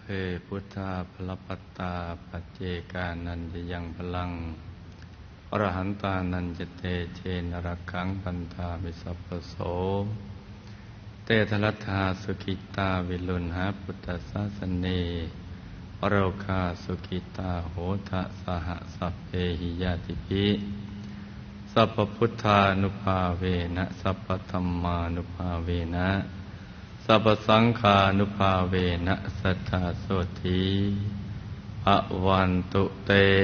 พุทธาภลปัตตาปัจเจกานันจะยังพลังอรหันตานันจะเตเชนรักขังปันธามิสัพพโสเตทลัทธาสุขิตาวิลุณหาพุทธศาสเนโรคาสุขิตาโหทะสหสัพเพหิยาติภิสัพพพุทธานุภาเวนะสัพพธัมมานุภาเวนะสัพพสังฆานุภาเวนะสัทธาโสธีภวันตุเต